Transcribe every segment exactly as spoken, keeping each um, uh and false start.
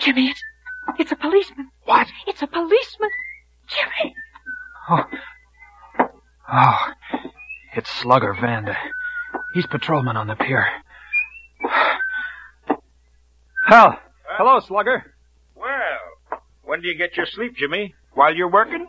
Jimmy, it's, it's a policeman. What? It's a policeman. Jimmy. Oh. Oh. It's Slugger Vanda. He's patrolman on the pier. Hal. Huh? Hello, Slugger. Well, when do you get your sleep, Jimmy? While you're working?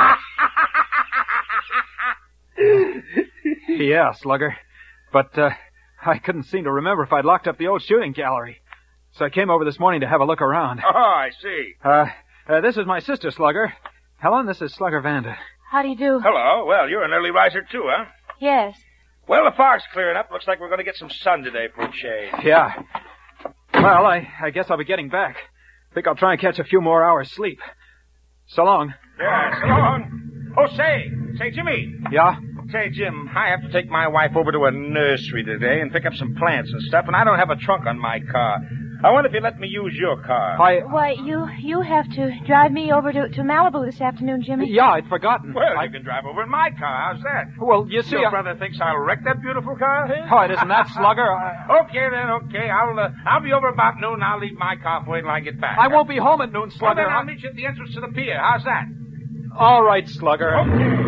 Yeah, Slugger. But, uh, I couldn't seem to remember if I'd locked up the old shooting gallery. So I came over this morning to have a look around. Oh, I see. Uh, uh this is my sister, Slugger. Helen, this is Slugger Vanda. How do you do? Hello. Well, you're an early riser, too, huh? Yes. Well, the fog's clearing up. Looks like we're going to get some sun today for a change. Yeah. Well, I, I guess I'll be getting back. Think I'll try and catch a few more hours sleep. So long. Yeah, so long. Oh, say. Say, Jimmy. Yeah? Say, Jim, I have to take my wife over to a nursery today and pick up some plants and stuff, and I don't have a trunk on my car. I wonder if you let me use your car. I... Why, you you have to drive me over to, to Malibu this afternoon, Jimmy. Yeah, I'd forgotten. Well, I... you can drive over in my car. How's that? Well, you see... Your I... brother thinks I'll wreck that beautiful car of his? Oh, it isn't that, Slugger. I... Okay, then, okay. I'll uh, I'll be over about noon. I'll leave my car for you till I get back. I won't be home at noon, Well, Slugger. then I'll meet you at the entrance to the pier. How's that? All right, Slugger. Okay.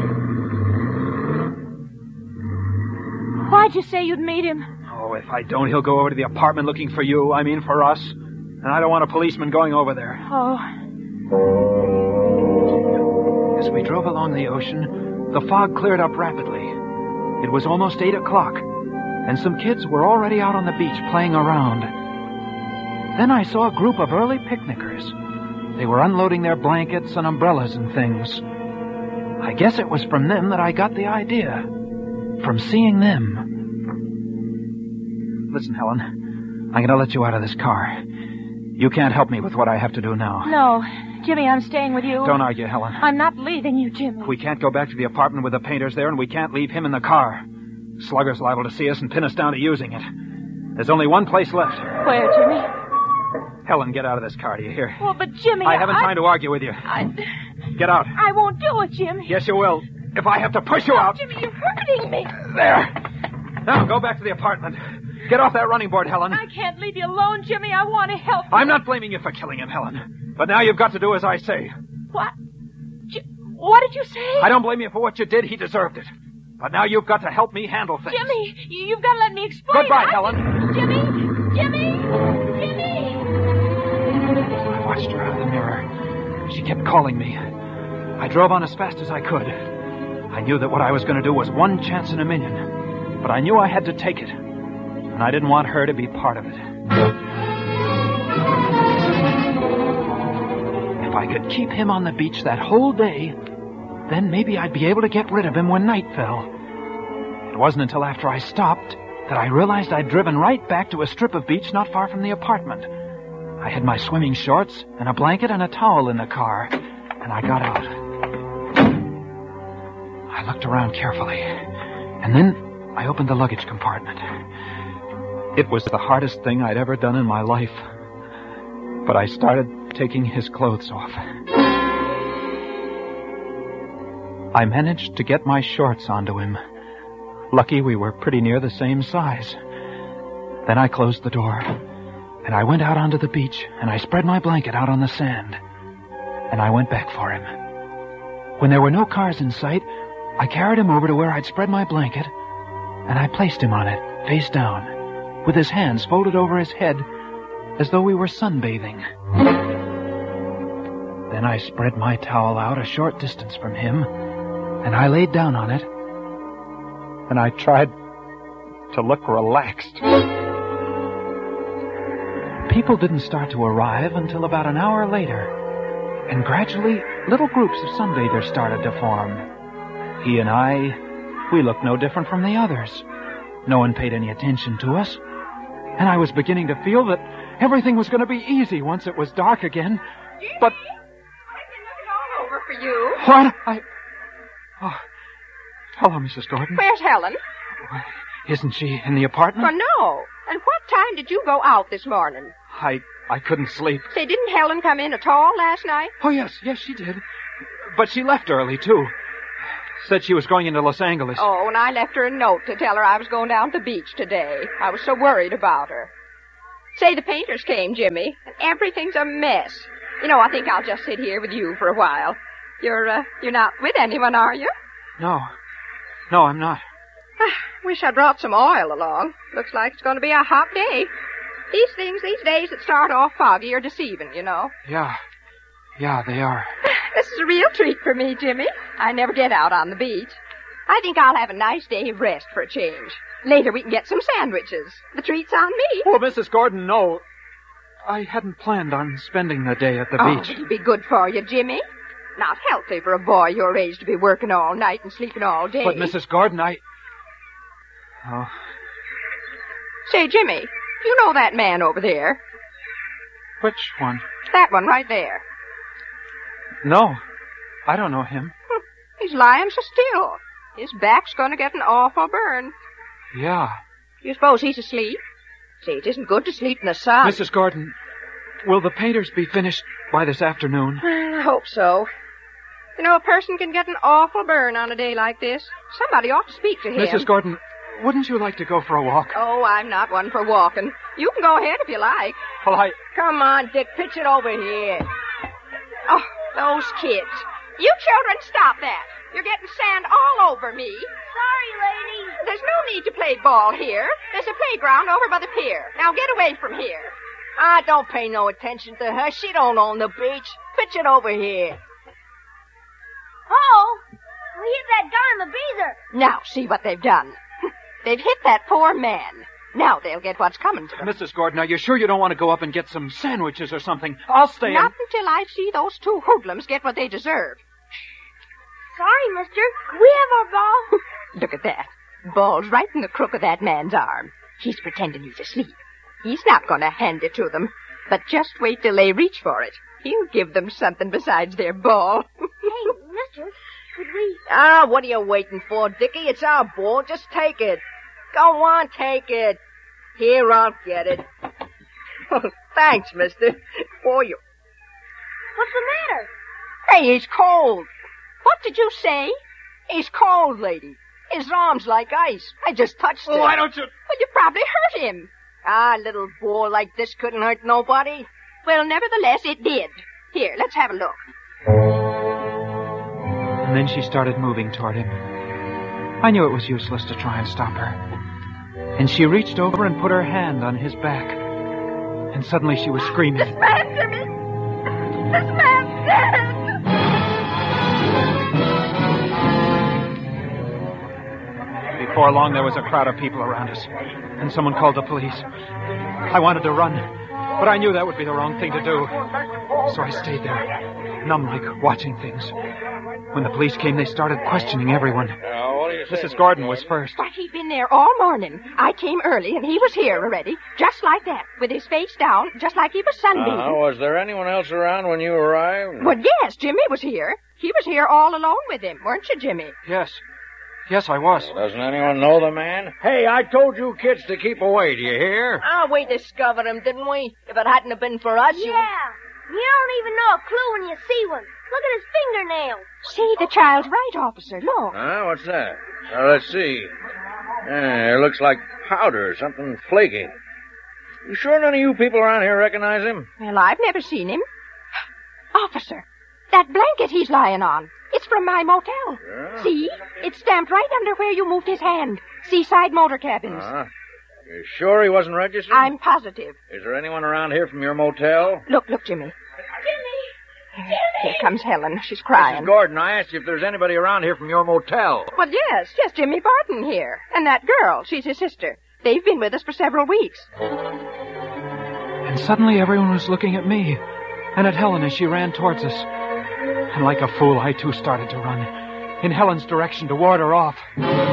Why'd you say you'd meet him? Oh, if I don't, he'll go over to the apartment looking for you. I mean, for us. And I don't want a policeman going over there. Oh. As we drove along the ocean, the fog cleared up rapidly. It was almost eight o'clock, and some kids were already out on the beach playing around. Then I saw a group of early picnickers. They were unloading their blankets and umbrellas and things. I guess it was from them that I got the idea. From seeing them. Listen, Helen, I'm going to let you out of this car. You can't help me with what I have to do now. No. Jimmy, I'm staying with you. Don't argue, Helen. I'm not leaving you, Jimmy. We can't go back to the apartment with the painters there, and we can't leave him in the car. Slugger's liable to see us and pin us down to using it. There's only one place left. Where, Jimmy? Helen, get out of this car, do you hear? Well, but Jimmy, I haven't I... time to argue with you. I... Get out. I won't do it, Jimmy. Yes, you will. If I have to push you no, out... Jimmy, you're hurting me. There. Now, go back to the apartment. Get off that running board, Helen. I can't leave you alone, Jimmy. I want to help you. I'm not blaming you for killing him, Helen. But now you've got to do as I say. What? J- what did you say? I don't blame you for what you did. He deserved it. But now you've got to help me handle things. Jimmy, you've got to let me explain. Goodbye, I... Helen. Jimmy! Jimmy! Jimmy! I watched her out of the mirror. She kept calling me. I drove on as fast as I could. I knew that what I was going to do was one chance in a million. But I knew I had to take it. And I didn't want her to be part of it. If I could keep him on the beach that whole day, then maybe I'd be able to get rid of him when night fell. It wasn't until after I stopped that I realized I'd driven right back to a strip of beach not far from the apartment. I had my swimming shorts and a blanket and a towel in the car, and I got out. I looked around carefully, and then I opened the luggage compartment. It was the hardest thing I'd ever done in my life, but I started taking his clothes off. I managed to get my shorts onto him. Lucky we were pretty near the same size. Then I closed the door, and I went out onto the beach, and I spread my blanket out on the sand, and I went back for him. When there were no cars in sight, I carried him over to where I'd spread my blanket, and I placed him on it, face down, with his hands folded over his head, as though we were sunbathing. Then I spread my towel out a short distance from him, and I laid down on it, and I tried to look relaxed. People didn't start to arrive until about an hour later, and gradually little groups of sunbathers started to form. He and I, we looked no different from the others. No one paid any attention to us, and I was beginning to feel that everything was going to be easy once it was dark again. Jimmy, but... I've been looking all over for you. What? I... Oh. Hello, Missus Gordon. Where's Helen? Isn't she in the apartment? Well, no. And what time did you go out this morning? I... I couldn't sleep. Say, didn't Helen come in at all last night? Oh, yes. Yes, she did. But she left early, too. Said she was going into Los Angeles. Oh, and I left her a note to tell her I was going down to the beach today. I was so worried about her. Say, the painters came, Jimmy, and everything's a mess. You know, I think I'll just sit here with you for a while. You're, uh, you're not with anyone, are you? No. No, I'm not. Wish I brought some oil along. Looks like it's going to be a hot day. These things these days that start off foggy are deceiving, you know. Yeah. Yeah, they are. This is a real treat for me, Jimmy. I never get out on the beach. I think I'll have a nice day of rest for a change. Later we can get some sandwiches. The treat's on me. Oh, Missus Gordon, no. I hadn't planned on spending the day at the oh, beach. It'll be good for you, Jimmy. Not healthy for a boy your age to be working all night and sleeping all day. But, Missus Gordon, I... Oh. Say, Jimmy, you know that man over there? Which one? That one right there. No, I don't know him. He's lying so still. His back's going to get an awful burn. Yeah. You suppose he's asleep? Say, it isn't good to sleep in the sun. Missus Gordon, will the painters be finished by this afternoon? Well, I hope so. You know, a person can get an awful burn on a day like this. Somebody ought to speak to him. Missus Gordon, wouldn't you like to go for a walk? Oh, I'm not one for walking. You can go ahead if you like. Well, I... Come on, Dick, pitch it over here. Oh, those kids. You children, stop that. You're getting sand all over me. Sorry, lady. There's no need to play ball here. There's a playground over by the pier. Now get away from here. Ah, don't pay no attention to her. She don't own the beach. Pitch it over here. Oh, we hit that guy in the beaver. Now, see what they've done. They've hit that poor man. Now they'll get what's coming to them. Missus Gordon, are you sure you don't want to go up and get some sandwiches or something? I'll stay Not and... until I see those two hoodlums get what they deserve. Sorry, mister. We have our ball. Look at that. Ball's right in the crook of that man's arm. He's pretending he's asleep. He's not going to hand it to them. But just wait till they reach for it. He'll give them something besides their ball. Hey, mister, could we... Ah, what are you waiting for, Dickie? It's our ball. Just take it. Go on, take it. Here, I'll get it. Thanks, mister. For you. What's the matter? Hey, he's cold. What did you say? He's cold, lady. His arm's like ice. I just touched Oh, it. why don't you... Well, you probably hurt him. Ah, a little ball like this couldn't hurt nobody. Well, nevertheless, it did. Here, let's have a look. And then she started moving toward him. I knew it was useless to try and stop her. And she reached over and put her hand on his back. And suddenly she was screaming. This man, Jimmy! This man's dead! Before long, there was a crowd of people around us. And someone called the police. I wanted to run, but I knew that would be the wrong thing to do. So I stayed there, numb-like, watching things. When the police came, they started questioning everyone. Now, what do you say? Missus Gordon was first. Why, he'd been there all morning. I came early, and he was here already, just like that, with his face down, just like he was sunbathing. Uh, was there anyone else around when you arrived? Well, yes, Jimmy was here. He was here all alone with him, weren't you, Jimmy? Yes. Yes, I was. Well, doesn't anyone know the man? Hey, I told you kids to keep away, do you hear? Ah, we discovered him, didn't we? If it hadn't have been for us, you... Yeah. You don't even know a clue when you see one. Look at his fingernails. See, the child's right, officer. Look. Huh? What's that? Well, let's see. Yeah, it looks like powder, something flaky. You sure none of you people around here recognize him? Well, I've never seen him. Officer, that blanket he's lying on. It's from my motel. Yeah. See? It's stamped right under where you moved his hand. Seaside Motor Cabins. Uh-huh. You sure he wasn't registered? I'm positive. Is there anyone around here from your motel? Look, look, Jimmy. Jimmy! Here comes Helen. She's crying. Missus Gordon, I asked you if there's anybody around here from your motel. Well, yes, yes, Jimmy Barton here. And that girl, she's his sister. They've been with us for several weeks. And suddenly everyone was looking at me and at Helen as she ran towards us. And like a fool, I too started to run in Helen's direction to ward her off.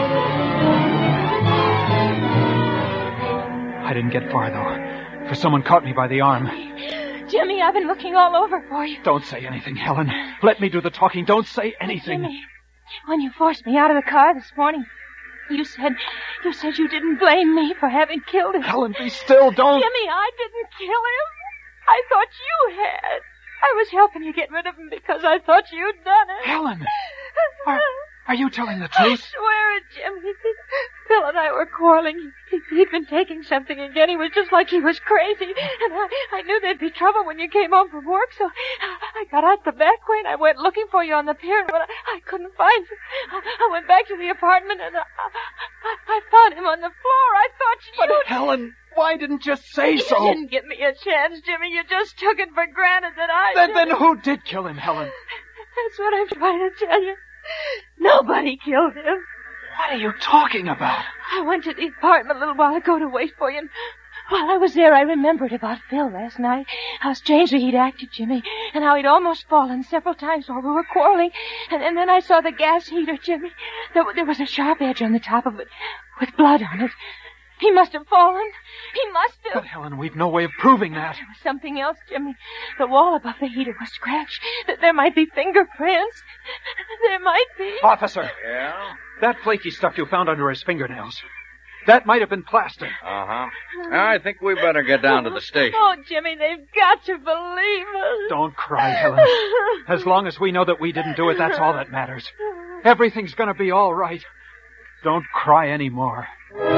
I didn't get far, though, for someone caught me by the arm. Jimmy, I've been looking all over for you. Don't say anything, Helen. Let me do the talking. Don't say anything. Jimmy, when you forced me out of the car this morning, you said, you said you didn't blame me for having killed him. Helen, be still. Don't. Jimmy, I didn't kill him. I thought you had. I was helping you get rid of him because I thought you'd done it. Helen, are, are you telling the I truth? swear it, Jimmy. Phil and I were quarreling. He, he'd been taking something again. He was just like he was crazy. And I, I knew there'd be trouble when you came home from work, so I got out the back way and I went looking for you on the pier, but I, I couldn't find you. I, I went back to the apartment and I, I, I found him on the floor. I thought you... But Helen, why didn't you say You so? didn't give me a chance, Jimmy. You just took it for granted that I... Then, did then it. who did kill him, Helen? That's what I'm trying to tell you. Nobody killed him. What are you talking about? I went to the apartment a little while ago to wait for you, and while I was there, I remembered about Phil last night. How strangely he'd acted, Jimmy, and how he'd almost fallen several times while we were quarreling. And, and then I saw the gas heater, Jimmy. There, there was a sharp edge on the top of it with blood on it. He must have fallen. He must have. But, Helen, we've no way of proving that. There was something else, Jimmy. The wall above the heater was scratched. Th- There might be fingerprints. There might be. Officer, Yeah? that flaky stuff you found under his fingernails. That might have been plaster. Uh-huh. I think we better get down to the station. Oh, Jimmy, they've got to believe us. Don't cry, Helen. As long as we know that we didn't do it, that's all that matters. Everything's gonna be all right. Don't cry anymore.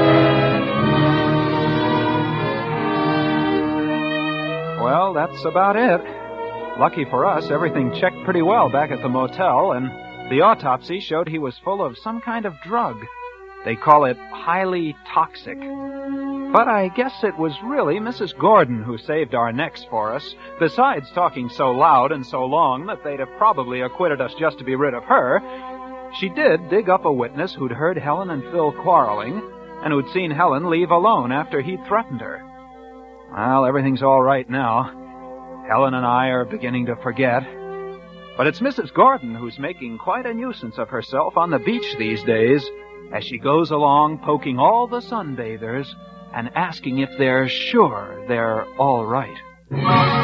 Well, that's about it. Lucky for us, everything checked pretty well back at the motel, and the autopsy showed he was full of some kind of drug. They call it highly toxic. But I guess it was really Missus Gordon who saved our necks for us, besides talking so loud and so long that they'd have probably acquitted us just to be rid of her. She did dig up a witness who'd heard Helen and Phil quarreling, and who'd seen Helen leave alone after he'd threatened her. Well, everything's all right now. Helen and I are beginning to forget. But it's Missus Gordon who's making quite a nuisance of herself on the beach these days, as she goes along poking all the sunbathers and asking if they're sure they're all right.